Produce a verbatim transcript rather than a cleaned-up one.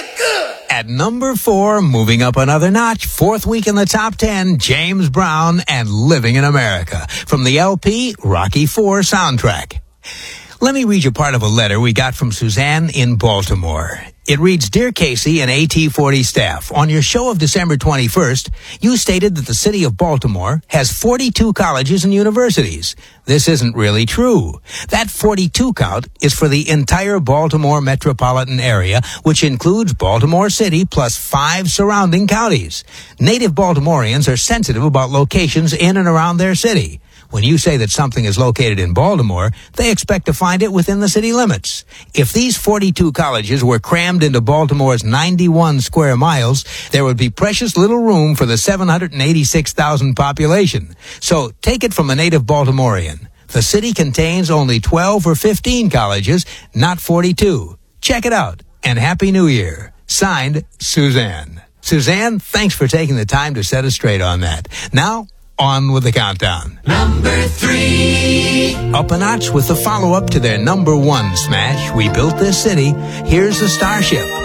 feel good. At number four, moving up another notch, fourth week in the top ten, James Brown and Living in America from the L P Rocky four soundtrack. Let me read you part of a letter we got from Suzanne in Baltimore. It reads, Dear Casey and A T forty staff, on your show of December twenty-first, you stated that the city of Baltimore has forty-two colleges and universities. This isn't really true. That forty-two count is for the entire Baltimore metropolitan area, which includes Baltimore City plus five surrounding counties. Native Baltimoreans are sensitive about locations in and around their city. When you say that something is located in Baltimore, they expect to find it within the city limits. If these forty-two colleges were crammed into Baltimore's ninety-one square miles, there would be precious little room for the seven hundred eighty-six thousand population. So take it from a native Baltimorean. The city contains only twelve or fifteen colleges, not forty-two. Check it out, and Happy New Year. Signed, Suzanne. Suzanne, thanks for taking the time to set us straight on that. Now, on with the countdown. Number three. Up a notch with the follow-up to their number one smash, We Built This City. Here's the Starship.